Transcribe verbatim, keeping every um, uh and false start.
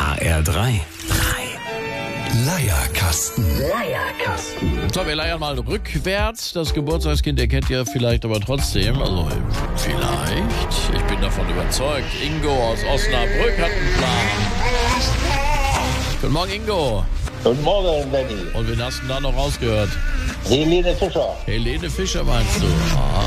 H R drei. Leierkasten. Leierkasten. So, wir leiern mal rückwärts. Das Geburtstagskind, ihr kennt ihr vielleicht aber trotzdem. Also, vielleicht. Ich bin davon überzeugt. Ingo aus Osnabrück hat einen Plan. Guten Morgen, Ingo. Guten Morgen, Benny. Und wen hast du da noch rausgehört? Helene Fischer. Helene Fischer meinst du? Ah.